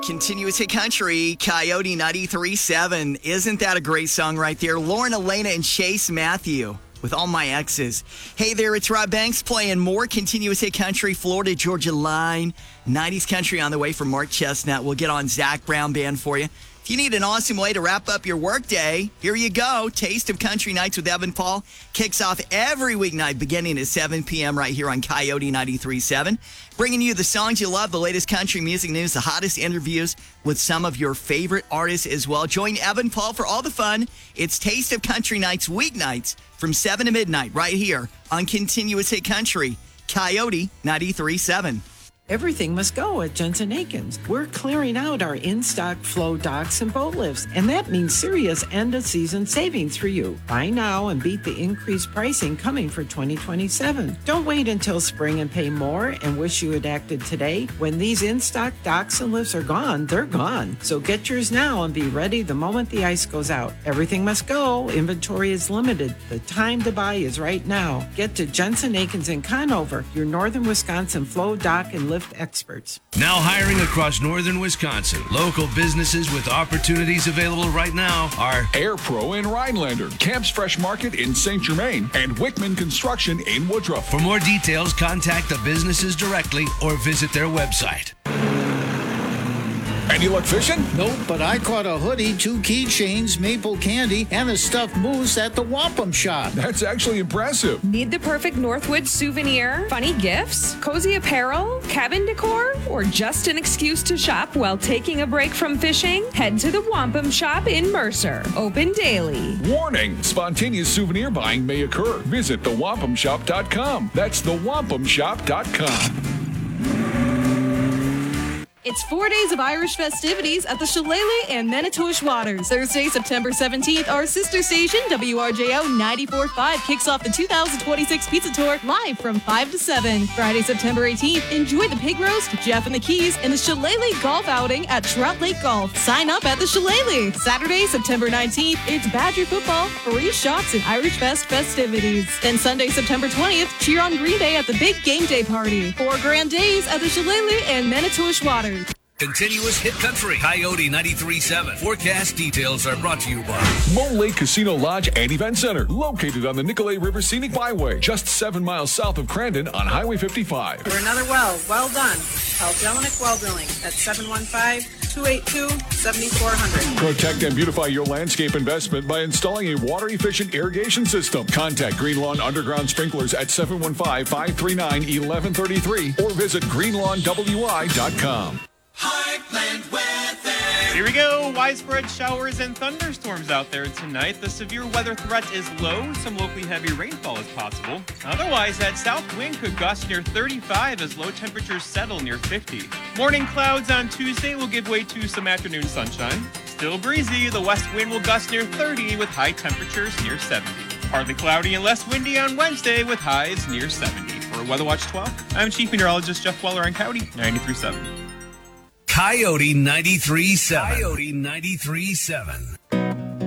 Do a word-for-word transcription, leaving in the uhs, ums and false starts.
Continuous Hit Country, Coyote ninety-three point seven. Isn't that a great song right there? Lauren Elena and Chase Matthew with All My Exes. Hey there, it's Rob Banks playing more Continuous Hit Country, Florida Georgia Line. nineties Country on the way from Mark Chestnut. We'll get on Zach Brown Band for you. If you need an awesome way to wrap up your workday, here you go. Taste of Country Nights with Evan Paul kicks off every weeknight beginning at seven p.m. right here on Coyote ninety-three point seven. Bringing you the songs you love, the latest country music news, the hottest interviews with some of your favorite artists as well. Join Evan Paul for all the fun. It's Taste of Country Nights weeknights from seven to midnight right here on Continuous Hit Country, Coyote ninety-three point seven. Everything must go at Jensen Akins. We're clearing out our in-stock flow docks and boat lifts, and that means serious end-of-season savings for you. Buy now and beat the increased pricing coming for twenty twenty-seven. Don't wait until spring and pay more and wish you had acted today. When these in-stock docks and lifts are gone, they're gone. So get yours now and be ready the moment the ice goes out. Everything must go. Inventory is limited. The time to buy is right now. Get to Jensen Akins in Conover, your northern Wisconsin flow dock and lift experts. Now hiring across northern Wisconsin. Local businesses with opportunities available right now are Air Pro in Rhinelander, Camp's Fresh Market in Saint Germain, and Wickman Construction in Woodruff. For more details, contact the businesses directly or visit their website. Any luck fishing? Nope, but I caught a hoodie, two keychains, maple candy, and a stuffed moose at the Wampum Shop. That's actually impressive. Need the perfect Northwood souvenir, funny gifts, cozy apparel, cabin decor, or just an excuse to shop while taking a break from fishing? Head to the Wampum Shop in Mercer. Open daily. Warning, spontaneous souvenir buying may occur. Visit the wampum shop dot com. That's the wampum shop dot com. It's four days of Irish festivities at the Shillelagh and Manitowish Waters. Thursday, September seventeenth, our sister station, W R J O ninety-four point five, kicks off the two thousand twenty-six Pizza Tour live from five to seven. Friday, September eighteenth, enjoy the pig roast, Jeff and the Keys, and the Shillelagh Golf Outing at Trout Lake Golf. Sign up at the Shillelagh. Saturday, September nineteenth, it's Badger football, free shots, and Irish Fest festivities. Then Sunday, September twentieth, cheer on Green Day at the Big Game Day Party. Four grand days at the Shillelagh and Manitowish Waters. Continuous Hit Country, Coyote ninety-three point seven. Forecast details are brought to you by Mole Lake Casino Lodge and Event Center, located on the Nicolay River Scenic Byway, just seven miles south of Crandon on Highway fifty-five. For another well, well done. Call Jelinek Well Drilling at seven one five, two eight two, seven four zero zero. Protect and beautify your landscape investment by installing a water-efficient irrigation system. Contact Green Lawn Underground Sprinklers at seven one five, five three nine, one one three three or visit green lawn w i dot com. Heartland weather. Here we go. Widespread showers and thunderstorms out there tonight. The severe weather threat is low. Some locally heavy rainfall is possible. Otherwise, that south wind could gust near thirty-five as low temperatures settle near fifty. Morning clouds on Tuesday will give way to some afternoon sunshine. Still breezy. The west wind will gust near thirty with high temperatures near seventy. Partly cloudy and less windy on Wednesday with highs near seventy. For Weather Watch twelve, I'm Chief Meteorologist Jeff Weller on Coyote ninety-three point seven. Coyote ninety-three point seven. Coyote ninety-three point seven.